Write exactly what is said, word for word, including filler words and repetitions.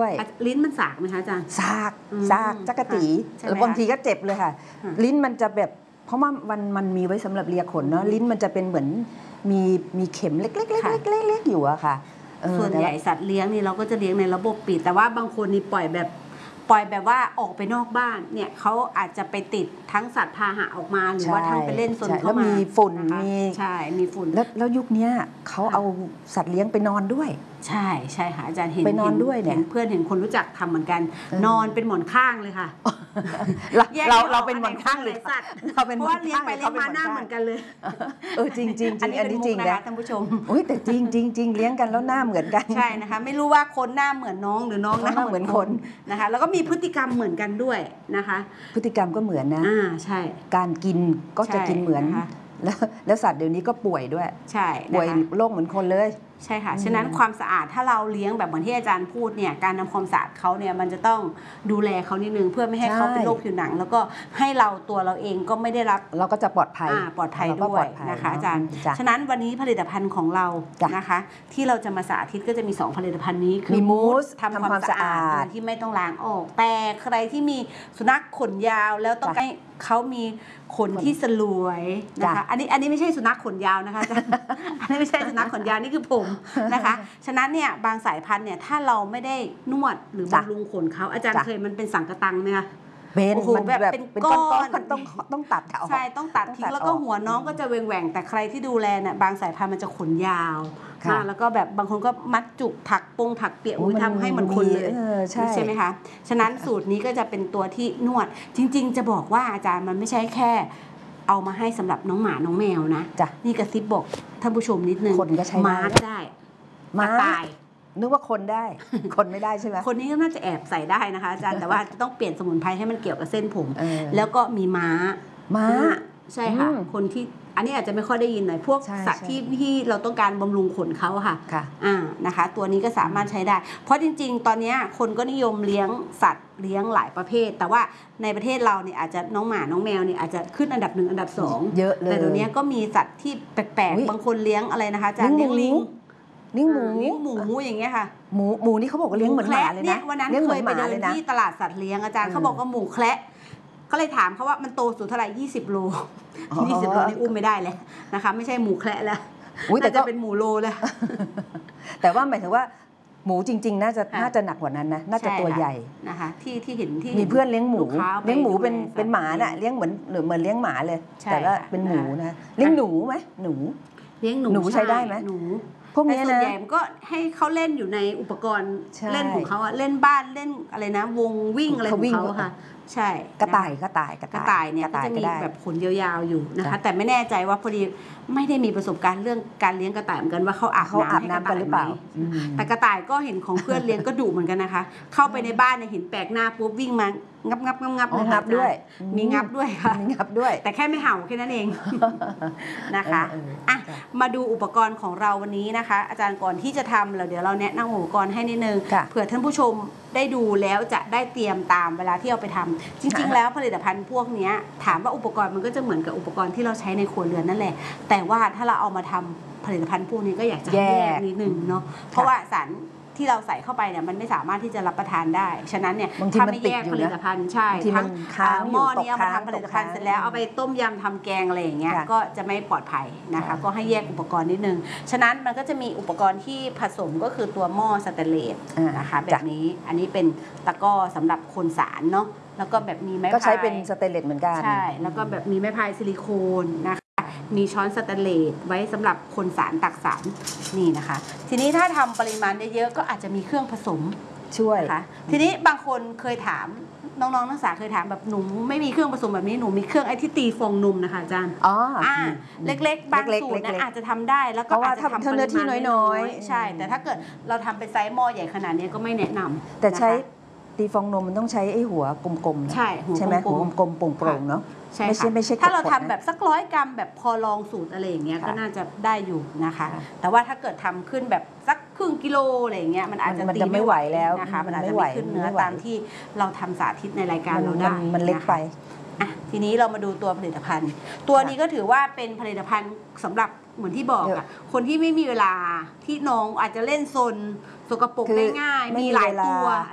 ด้วยลิ้นมันสากไหมคะอาจารย์สากสากจักรจีแล้วบางทีก็เจ็บเลยค่ะลิ้นมันจะแบบเพราะว่ามันมันมีไว้สำหรับเลียขนเนาะลิ้นมันจะเป็นเหมือนมีมีเข็มเล็กๆๆๆๆอยู่อะค่ะส่วนใหญ่สัตว์เลี้ยงนี่เราก็จะเลี้ยงในระบบปิดแต่ว่าบางคนนี่ปล่อยแบบปล่อยแบบว่าออกไปนอกบ้านเนี่ยเขาอาจจะไปติดทั้งสัตว์พาหะออกมาหรือว่าทั้งไปเล่นซนเข้ามาแล้วมีฝุ่นมีใช่มีฝุ่นแล้วแล้วยุคนี้เขาเอาสัตว์เลี้ยงไปนอนด้วยใช่ใช่ค่ะอาจารย์เห็นไปนอนด้วยเนี่ยเพื่อนเห็นคนรู้จักทำเหมือนกันนอนเป็นหมอนข้างเลยค่ะเราเราเป็นหมอนข้างเลยสัตว์เราเป็นเพราะว่าเลี้ยงไปเลี้ยงมาหน้าเหมือนกันเลยเออจริงจริงอันนี้จริงนะท่านผู้ชมอุ้ยแต่จริงจริงจริงเลี้ยงกันแล้วหน้าเหมือนกันใช่นะคะไม่รู้ว่าคนหน้าเหมือนน้องหรือน้องหน้าเหมือนคนนะคะแล้วก็มีพฤติกรรมเหมือนกันด้วยนะคะพฤติกรรมก็เหมือนนะอ่าใช่การกินก็จะกินเหมือนแล้วแล้วสัตว์เดี๋ยวนี้ก็ป่วยด้วยใช่ป่วยโรคเหมือนคนเลยใช่ค่ะฉะนั้นความสะอาดถ้าเราเลี้ยงแบบเหมือนที่อาจารย์พูดเนี่ยการทำความสะอาดเขาเนี่ยมันจะต้องดูแลเขานิดนึงเพื่อไม่ให้เขาเป็นโรคผิวหนังแล้วก็ให้เราตัวเราเองก็ไม่ได้รับเราก็จะปลอดภัยปลอดภัยด้วยนะคะอาจารย์ฉะนั้นวันนี้ผลิตภัณฑ์ของเรานะคะที่เราจะมาสาธิตก็จะมีสองผลิตภัณฑ์นี้คือมูสทำความสะอาดที่ไม่ต้องล้างออกแต่ใครที่มีสุนัขขนยาวแล้วต้องให้เขามีขนที่สลวยนะคะอันนี้อันนี้ไม่ใช่สุนัขขนยาวนะคะอาจารย์อันนี้ไม่ใช่สุนัขขนยาวนี่คือผมนะคะฉะนั้นเนี่ยบางสายพันธุ์เนี่ยถ้าเราไม่ได้นวดหรือบำรุงขนเขาอาจารย์เคยมันเป็นสังกะตังไหมคะเป็นมันแบบเป็นก้อนต้องต้องตัดออกใช่ต้องตัดทิ้งแล้วก็หัวน้องก็จะแหว่งๆแต่ใครที่ดูแลเนี่ยบางสายพันธุ์มันจะขนยาวแล้วก็แบบบางคนก็มัดจุกถักปงถักเปียกอุ้ยทำให้เหมือนคนเลยใช่ไหมคะฉะนั้นสูตรนี้ก็จะเป็นตัวที่นวดจริงๆจะบอกว่าอาจารย์มันไม่ใช่แค่เอามาให้สำหรับน้องหมาน้องแมวนะนี่กระซิบบอกท่านผู้ชมนิดนึงคนก็ใช้ม้าได้ม้าตายนึกว่าคนได้คนไม่ได้ใช่ไหมคนนี้ก็น่าจะแอบใส่ได้นะคะอาจารย์แต่ว่าต้องเปลี่ยนสมุนไพรให้มันเกี่ยวกับเส้นผมแล้วก็มีม้าม้าใช่ค่ะคนที่อันนี้อาจจะไม่ค่อยได้ยินหน่อยพวกสัตว์ที่ที่เราต้องการบำรุงขนเขาค่ะอ่านะคะตัวนี้ก็สามารถใช้ได้เพราะจริงๆตอนนี้คนก็นิยมเลี้ยงสัตว์เลี้ยงหลายประเภทแต่ว่าในประเทศเราเนี่ยอาจจะน้องหมาน้องแมวเนี่ยอาจจะขึ้นอันดับหนึ่งอันดับสองเยอะเลยแต่เดี๋ยวนี้ก็มีสัตว์ที่แปลกๆบางคนเลี้ยงอะไรนะคะอาจารย์เลี้ยงลิงเลี้ยงหมูเลี้ยงหมูอย่างเงี้ยค่ะหมูหมูนี่เขาบอกว่าเลี้ยงเหมือนหมาเลยนะวันนั้นเคยไปเดินที่ตลาดสัตว์เลี้ยงอาจารย์เขาบอกว่าหมูแคระก็เลยถามเขาว่ามันโตสุดเท่าไหร่ยี่สิบโลยี่สิบโลนี่อุ้มไม่ได้เลยนะคะไม่ใช่หมูแคระแล้วแต่จะเป็นหมูโลเลยแต่ว่าหมายถึงว่าหมูจริงๆน่าจะน่าจะหนักกว่านั้นนะน่าจะตัวใหญ่นะคะที่ที่เห็นที่มีเพื่อนเลี้ยงหมูเลี้ยงหมูเป็นเป็นหมาน่ะเลี้ยงเหมือนหรือเหมือนเลี้ยงหมาเลยแต่ว่าเป็นหมูนะเลี้ยงหนูไหมหนูเลี้ยงหนูหนูใช้ได้ไหมหนูพวกนี้นะส่วนใหญ่ก็ให้เขาเล่นอยู่ในอุปกรณ์เล่นของเขาอะเล่นบ้านเล่นอะไรนะวงวิ่งอะไรของเขาค่ะใช่กระต่ายกระต่ายกระต่ายเนี่ยก็จะมีแบบขนยาวๆอยู่นะคะแต่ไม่แน่ใจว่าพอดีไม่ได้มีประสบการณ์เรื่องการเลี้ยงกระต่ายเหมือนกันว่าเขาอาบน้ำให้กระต่ายหรือเปล่าแต่กระต่ายก็เห็นของเพื่อนเลี้ยงก็ดุเหมือนกันนะคะเข้าไปในบ้านเนี่ยเห็นแปลกหน้าปุ๊บวิ่งมางับงับงับงับงับด้วยมีงับด้วยค่ะมีงับด้วยแต่แค่ไม่เห่าแค่นั้นเองนะคะอ่ะมาดูอุปกรณ์ของเราวันนี้นะคะอาจารย์ก่อนที่จะทำเราเดี๋ยวเราแนะนำอุปกรณ์ให้นิดนึงเผื่อท่านผู้ชมได้ดูแล้วจะได้เตรียมตามเวลาที่เอาไปทำจริงๆแล้วผลิตภัณฑ์พวกนี้ถามว่าอุปกรณ์มันก็จะเหมือนกับอุปกรณ์ที่เราใช้ในครัวเรือนนั่นแหละแต่ว่าถ้าเราเอามาทำผลิตภัณฑ์พวกนี้ก็อยากจะแยกนิดนึงเนาะเพราะว่าสารที่เราใส่เข้าไปเนี่ยมันไม่สามารถที่จะรับประทานได้ฉะนั้นเนี่ยถ้าไม่แยกผลิตภัณฑ์ใช่ทั้งหม้อนี้เอามาทำผลิตภัณฑ์เสร็จแล้วเอาไปต้มยำทำแกงอะไรอย่างเงี้ยก็จะไม่ปลอดภัยนะคะก็ให้แยกอุปกรณ์นิดนึงฉะนั้นมันก็จะมีอุปกรณ์ที่ผสมก็คือตัวหม้อสแตนเลสนะคะแบบนี้อันนี้เป็นตะกร้อสำหรับคนสารเนาะแล้วก็แบบมีไม้พายก็ใช้เป็นสแตนเลสเหมือนกันใช่แล้วก็แบบมีไม้พายซิลิโคนนะคะมีช้อนสแตนเลสไว้สำหรับคนสารตักสารนี่นะคะทีนี้ถ้าทำปริมาณเยอะๆก็อาจจะมีเครื่องผสมช่วยนะคะทีนี้บางคนเคยถามน้องๆนักศึกษาเคยถามแบบหนูไม่มีเครื่องผสมแบบนี้หนูมีเครื่องไอ้ที่ตีฟองนมนะคะอาจารย์อ๋ออ่าเล็กๆบางสูตรเนี่ยอาจจะทำได้แล้วก็อาจจะทำเนื้อที่น้อยๆใช่แต่ถ้าเกิดเราทำเป็นไซส์หม้อใหญ่ขนาดนี้ก็ไม่แนะนำแต่ใช้ตีฟองนมมันต้องใช้ไอ้หัวกลมๆใช่ใช่ไหมหัวกลมๆโปร่งๆเนาะไม่ใช่ไม่ใช่ถ้าเราทำแบบสักร้อยกรัมแบบพอลองสูตรอะไรอย่างเงี้ยก็น่าจะได้อยู่นะคะแต่ว่าถ้าเกิดทำขึ้นแบบสักครึ่งกิโลอะไรอย่างเงี้ยมันอาจจะตีไม่ไหวแล้วนะคะมันอาจจะไม่ขึ้นเนื้อตามที่เราทำสาธิตในรายการเราได้มันเล็กไปอ่ะทีนี้เรามาดูตัวผลิตภัณฑ์ตัวนี้ก็ถือว่าเป็นผลิตภัณฑ์สำหรับเหมือนที่บอกอ่ะคนที่ไม่มีเวลาที่น้องอาจจะเล่นซนสกปรกได้ง่ายมีหลายตัว